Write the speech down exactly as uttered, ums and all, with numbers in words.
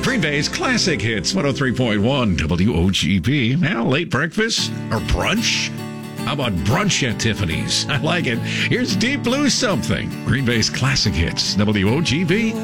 Green Bay's Classic Hits, one oh three point one W O G B. Now, late breakfast or brunch? How about brunch at Tiffany's? I like it. Here's Deep Blue Something. Green Bay's Classic Hits, W O G B.